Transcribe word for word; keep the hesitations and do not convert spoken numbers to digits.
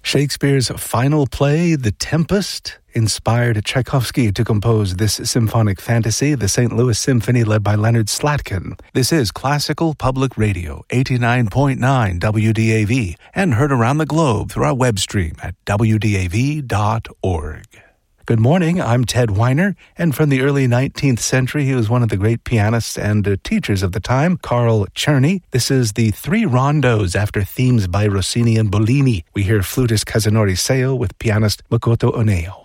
Shakespeare's final play, The Tempest, inspired Tchaikovsky to compose this symphonic fantasy, the Saint Louis Symphony, led by Leonard Slatkin. This is Classical Public Radio, eighty-nine point nine W D A V, and heard around the globe through our web stream at w d a v dot org. Good morning, I'm Ted Weiner, and from the early nineteenth century, he was one of the great pianists and uh, teachers of the time, Carl Czerny. This is the three rondos after themes by Rossini and Bellini. We hear flutist Kazunori Seo with pianist Makoto Oneo.